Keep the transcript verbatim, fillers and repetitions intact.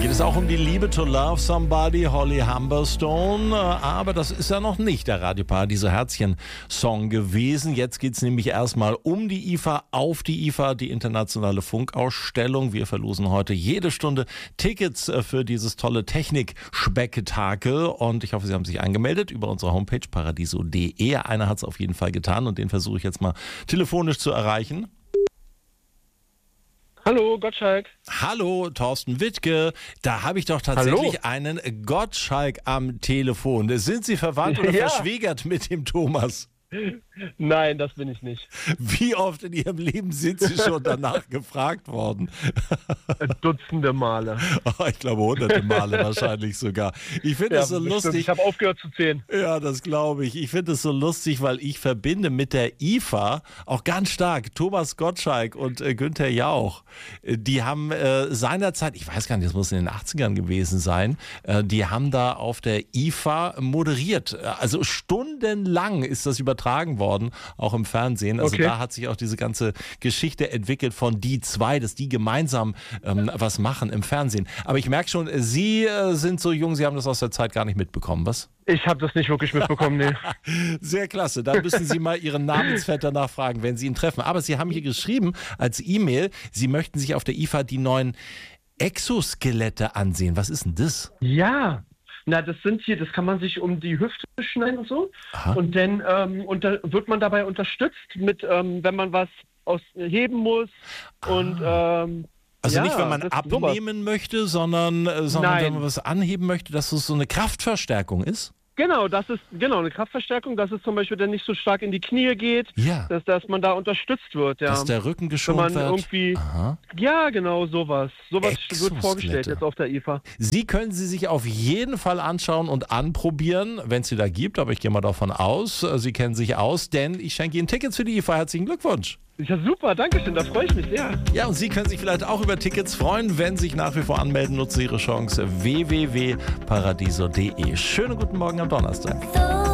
geht es auch um die Liebe, To Love Somebody, Holly Humberstone. Aber das ist ja noch nicht der Radio-Paradiso Herzchen-Song gewesen. Jetzt geht es nämlich erstmal um die I F A, auf die I F A, die internationale Funkausstellung. Wir verlosen heute jede Stunde Tickets für dieses tolle Technik-Spektakel. Und ich hoffe, Sie haben sich angemeldet über unsere Homepage paradiso punkt de. Einer hat es auf jeden Fall getan und den versuche ich jetzt mal telefonisch zu erreichen. Hallo, Gottschalk. Hallo, Thorsten Wittke. Da habe ich doch tatsächlich Hallo. einen Gottschalk am Telefon. Sind Sie verwandt oder ja. verschwägert mit dem Thomas? Nein, das bin ich nicht. Wie oft in Ihrem Leben sind Sie schon danach gefragt worden? Dutzende Male. Oh, ich glaube hunderte Male wahrscheinlich sogar. Ich finde ja, das so bestimmt. lustig. Ich habe aufgehört zu zählen. Ja, das glaube ich. Ich finde es so lustig, weil ich verbinde mit der I F A auch ganz stark Thomas Gottschalk und äh, Günther Jauch. Die haben äh, seinerzeit, ich weiß gar nicht, das muss in den achtzigern gewesen sein, äh, die haben da auf der I F A moderiert. Also stundenlang ist das übertragen worden, auch im Fernsehen. Also okay. da hat sich auch diese ganze Geschichte entwickelt von die zwei, dass die gemeinsam ähm, was machen im Fernsehen. Aber ich merke schon, Sie äh, sind so jung, Sie haben das aus der Zeit gar nicht mitbekommen, was? Ich habe das nicht wirklich mitbekommen, nee. Sehr klasse. Dann müssen Sie mal Ihren Namensvetter nachfragen, wenn Sie ihn treffen. Aber Sie haben hier geschrieben als E-Mail, Sie möchten sich auf der I F A die neuen Exoskelette ansehen. Was ist denn das? Ja, na, das sind hier, das kann man sich um die Hüfte schneiden und so. Aha. Und dann ähm, unter, wird man dabei unterstützt, mit, ähm, wenn man was aus, heben muss. Ah. Und ähm, also ja, nicht, wenn man abnehmen sowas. möchte, sondern, äh, sondern wenn man was anheben möchte, dass es so eine Kraftverstärkung ist? Genau, das ist genau eine Kraftverstärkung, dass es zum Beispiel dann nicht so stark in die Knie geht, ja. dass, dass man da unterstützt wird. Ja. Dass der Rücken geschont Wenn man wird. Irgendwie, Aha. Ja, genau, sowas. Sowas wird vorgestellt jetzt auf der I F A. Sie können sie sich auf jeden Fall anschauen und anprobieren, wenn es sie da gibt, aber ich gehe mal davon aus, Sie kennen sich aus, denn ich schenke Ihnen Tickets für die I F A. Herzlichen Glückwunsch. Ja, super, danke schön, da freue ich mich sehr. Ja, und Sie können sich vielleicht auch über Tickets freuen, wenn Sie sich nach wie vor anmelden. Nutzen Sie Ihre Chance. w w w punkt paradiso punkt de. Schönen guten Morgen am Donnerstag.